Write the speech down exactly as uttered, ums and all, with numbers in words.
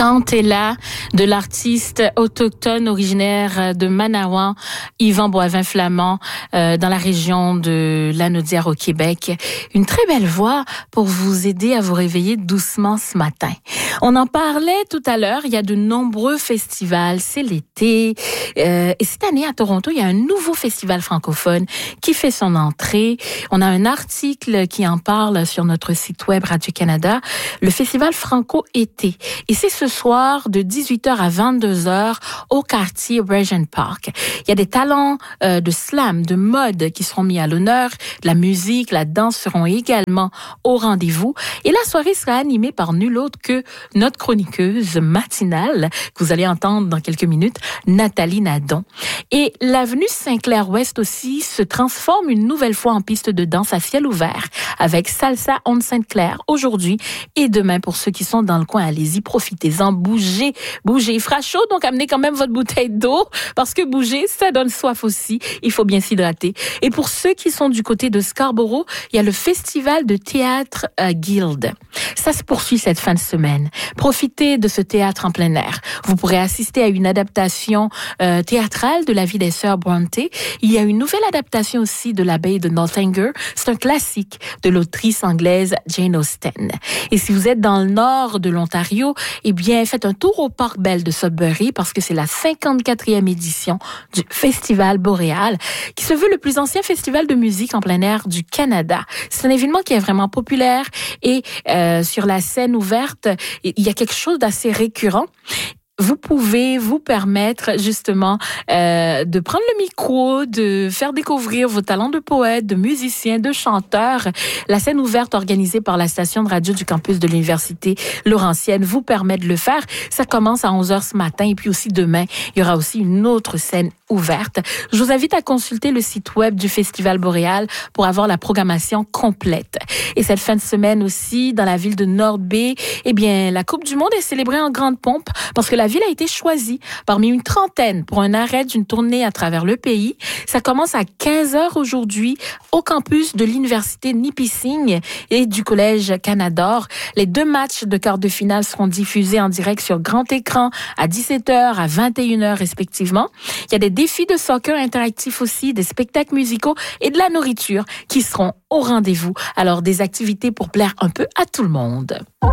Tantella de l'artiste autochtone originaire de Manawan, Yvan Boivin-Flamand, euh, dans la région de Lanaudière au Québec. Une très belle voix pour vous aider à vous réveiller doucement ce matin. On en parlait tout à l'heure, il y a de nombreux festivals, c'est l'été. Euh, et cette année à Toronto, il y a un nouveau festival francophone qui fait son entrée. On a un article qui en parle sur notre site web Radio-Canada, le festival Franco-été. Et c'est ce soir de dix-huit heures à vingt-deux heures au quartier Regent Park. Il y a des talents euh, de slam, de mode qui seront mis à l'honneur. La musique, la danse seront également au rendez-vous. Et la soirée sera animée par nul autre que notre chroniqueuse matinale, que vous allez entendre dans quelques minutes, Nathalie Nadon. Et l'avenue Saint-Clair-Ouest aussi se transforme une nouvelle fois en piste de danse à ciel ouvert avec Salsa on Sainte-Claire aujourd'hui et demain pour ceux qui sont dans le coin. Allez-y, profitez-en, bougez, bougez. Il fera chaud, donc amenez quand même votre bouteille d'eau parce que bouger, ça donne soif aussi. Il faut bien s'hydrater. Et pour ceux qui sont du côté de Scarborough, il y a le festival de théâtre euh, Guild. Ça se poursuit cette fin de semaine. Profitez de ce théâtre en plein air. Vous pourrez assister à une adaptation euh, théâtrale de la vie des sœurs Bronte. Il y a une nouvelle adaptation aussi de l'abeille de Northanger. C'est un classique de l'autrice anglaise Jane Austen. Et si vous êtes dans le nord de l'Ontario, eh bien, faites un tour au Parc Bell de Sudbury parce que c'est la cinquante-quatrième édition du Festival Boréal, qui se veut le plus ancien festival de musique en plein air du Canada. C'est un événement qui est vraiment populaire et euh, sur la scène ouverte, il y a quelque chose d'assez récurrent. Vous pouvez vous permettre justement euh, de prendre le micro, de faire découvrir vos talents de poète, de musicien, de chanteur. La scène ouverte organisée par la station de radio du campus de l'Université Laurentienne vous permet de le faire. Ça commence à onze heures ce matin et puis aussi demain, il y aura aussi une autre scène ouverte. Je vous invite à consulter le site web du Festival Boréal pour avoir la programmation complète. Et cette fin de semaine aussi, dans la ville de North Bay, eh bien, la Coupe du Monde est célébrée en grande pompe parce que la ville a été choisie parmi une trentaine pour un arrêt d'une tournée à travers le pays. Ça commence à quinze heures aujourd'hui au campus de l'Université Nipissing et du Collège Canadore. Les deux matchs de quart de finale seront diffusés en direct sur grand écran à dix-sept heures, à vingt et une heures respectivement. Il y a des défis de soccer interactifs aussi, des spectacles musicaux et de la nourriture qui seront au rendez-vous. Alors, des activités pour plaire un peu à tout le monde.